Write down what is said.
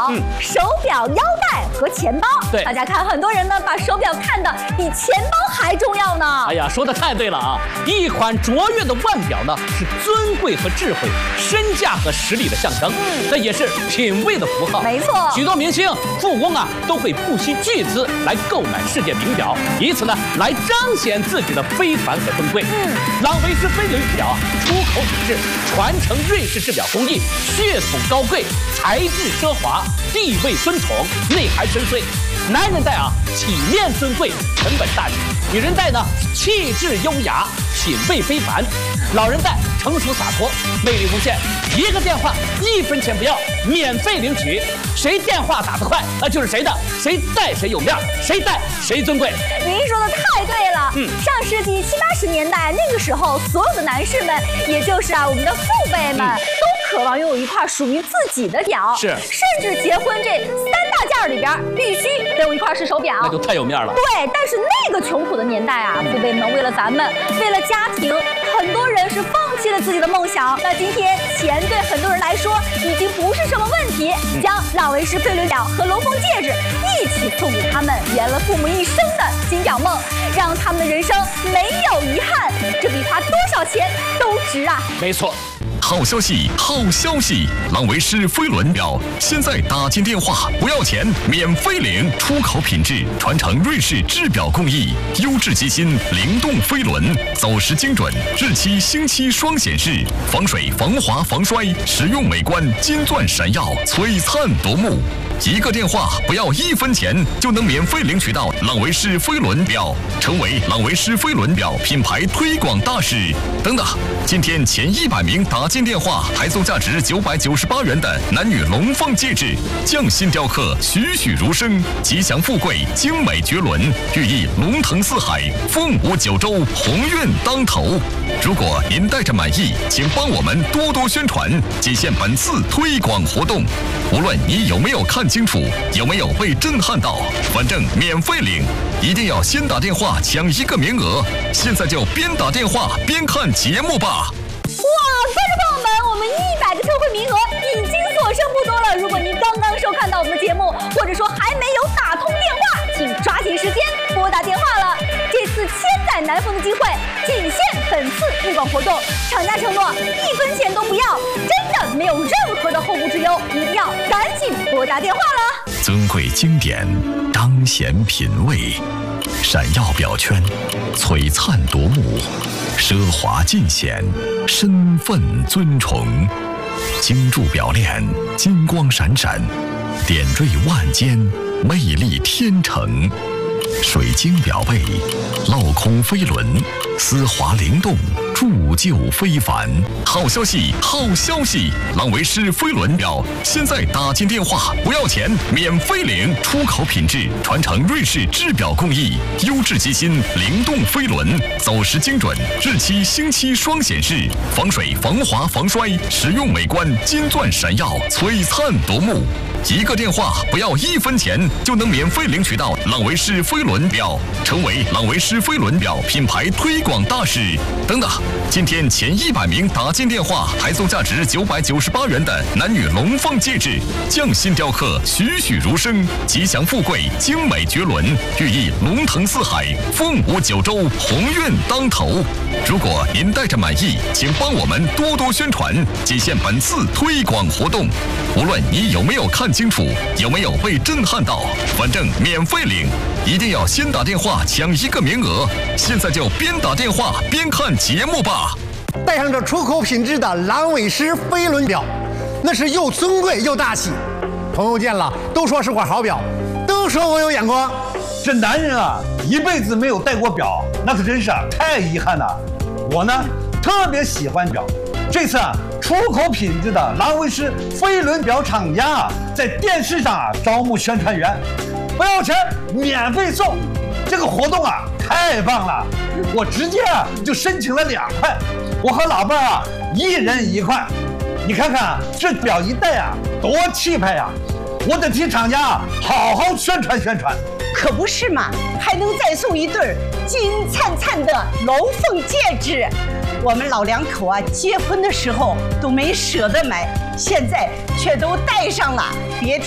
手表、腰带和钱包。 对， 大家看，很多人呢把手表看得比钱包还重要呢。 哎呀，说的太对了啊！一款卓越的腕表呢，是尊贵和智慧、身价和实力的象征，那也是品味的符号。 没错， 许多明星、富翁啊，都会不惜巨资来购买世界名表，以此呢来彰显自己的非凡和尊贵。朗维诗菲伦表出口品质，传承瑞士制表工艺，血统高贵，材质奢华，地位尊崇，内涵深邃。男人戴啊，体面尊贵，沉稳大气；女人戴呢，气质优雅，品味非凡；老人戴成熟洒脱，魅力无限。一个电话1分钱不要，免费领取。谁电话打得快，那就是谁的，谁戴谁有面，谁戴谁尊贵。 您说的太对了。上世纪70、80年代那个时候，所有的男士们，也就是我们的父辈们，都渴望拥有一块属于自己的表， 是， 甚至结婚这3大件里边必须得有一块是手表， 那就太有面了。 对，但是那个穷苦的年代啊，父辈们为了咱们，为了家庭，很多人是放弃了自己的梦想。那今天钱对很多人来说已经不是什么问题，将朗维诗菲伦表和龙凤戒指一起送给他们，圆了父母一生的金表梦，让他们的人生没有遗憾，这比花多少钱都值啊！ 没错。 好消息，好消息！朗维诗菲伦表现在打进电话不要钱，免费领，出口品质，传承瑞士制表工艺，优质机芯，灵动飞轮，走时精准，日期星期双显示，防水、防滑、防摔，实用美观，金钻闪耀，璀璨夺目。一个电话不要1分钱，就能免费领取到朗维诗菲伦表，成为朗维诗菲伦表品牌推广大使。等等，今天前100名打进电话，还送价值998元的男女龙凤戒指，匠心雕刻，栩栩如生，吉祥富贵，精美绝伦，寓意龙腾四海，凤舞九州，鸿运当头。如果您戴着满意，请帮我们多多宣传，仅限本次推广活动。无论你有没有看清楚，有没有被震撼到，反正免费领，一定要先打电话抢1个名额。现在就边打电话边看节目吧。 哇，观众朋友们，我们100个特惠名额已经所剩不多了。如果您刚刚收看到我们的节目，或者说还没有打通电话，请抓紧时间拨打电话了。这次千载难逢的机会，仅限本次推广活动，厂家承诺1分钱都不要，真的没有任何的后顾之忧，一定要赶紧拨打电话了。 尊贵经典，彰显品味，闪耀表圈，璀璨夺目，奢华尽显，身份尊崇。精铸表链，金光闪闪，点缀万间，魅力天成。水晶表背，镂空飞轮，丝滑灵动，铸就非凡。好消息，好消息！朗维诗飞轮表现在打进电话不要钱，免费领，出口品质，传承瑞士制表工艺，优质机芯，灵动飞轮，走时精准，日期星期双显示，防水、防滑、防摔，实用美观，金钻闪耀，璀璨夺目。一个电话不要1分钱，就能免费领取到朗维诗飞轮表，成为朗维诗飞轮表品牌推广大使。等等，今天前100名打进电话，还送价值998元的男女龙凤戒指，匠心雕刻，栩栩如生，吉祥富贵，精美绝伦，寓意龙腾四海，凤舞九州，鸿运当头。如果您戴着满意，请帮我们多多宣传，仅限本次推广活动。无论你有没有看清楚，有没有被震撼到，反正免费领，一定要先打电话抢1个名额。现在就边打电话边看节目吧。 戴上这出口品质的朗维诗飞轮表，那是又尊贵又大气。朋友见了都说是块好表，都说我有眼光。 这男人啊，一辈子没有戴过表，那可真是太遗憾了。我呢，特别喜欢表。这次出口品质的朗维诗飞轮表厂家在电视上招募宣传员，不要钱，免费送。这个活动太棒了，我直接就申请了2块，我和老伴儿1人1块。你看看这表一戴多气派呀！我得替厂家好好宣传宣传。 可不是嘛，还能再送1对金灿灿的龙凤戒指。我们老两口结婚的时候都没舍得买，现在却都戴上了，别提